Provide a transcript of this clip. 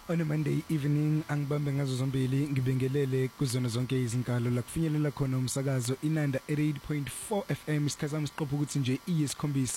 On a Monday evening angibambe ngazo zombili ngibingelele kuzona zonke izinkalo la kufinyelela khona umsakazo Inanda 88.4 FM isikhathi sami siqopha ukuthi nje iyisikhombisa